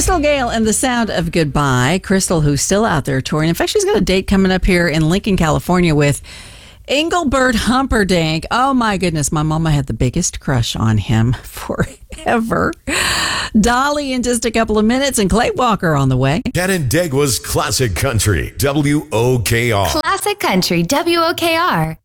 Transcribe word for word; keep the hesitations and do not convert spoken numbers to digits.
Crystal Gale and the Sound of Goodbye. Crystal, who's still out there touring. In fact, she's got a date coming up here in Lincoln, California with Engelbert Humperdinck. Oh, my goodness. My mama had the biggest crush on him forever. Dolly in just a couple of minutes, and Clay Walker on the way. Canandaigua's Classic Country, W O K R. Classic Country, W O K R.